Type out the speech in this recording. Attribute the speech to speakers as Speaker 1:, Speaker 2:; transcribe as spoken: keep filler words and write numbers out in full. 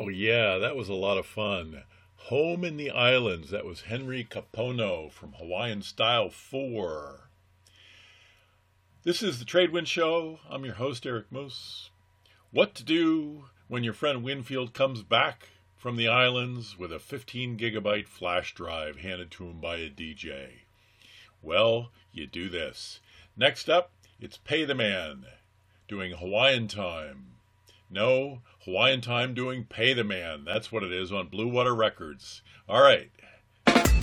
Speaker 1: Oh, yeah, that was a lot of fun. Home in the Islands. That was Henry Capono from Hawaiian Style four. This is the Tradewind Show. I'm your host, Eric Moose. What to do when your friend Winfield comes back from the islands with a fifteen gigabyte flash drive handed to him by a D J? Well, you do this. Next up, it's Pay the Man doing Hawaiian Time. No, Hawaiian Time doing Pay the Man. That's what it is on Blue Water Records. All right,